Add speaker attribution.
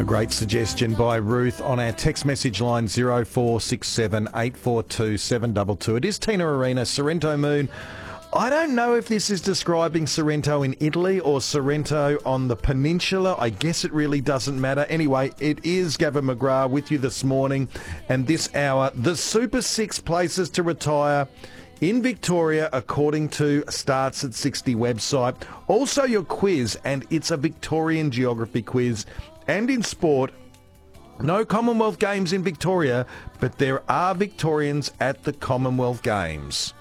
Speaker 1: great suggestion by Ruth on our text message line 0467 842 722. It is Tina Arena, Sorrento Moon. I don't know if this is describing Sorrento in Italy or Sorrento on the peninsula. I guess it really doesn't matter. Anyway, it is Gavin McGrath with you this morning and this hour. The Super 6 places to retire in Victoria, according to Starts at 60 website. Also your quiz, and it's a Victorian geography quiz. And in sport, no Commonwealth Games in Victoria, but there are Victorians at the Commonwealth Games.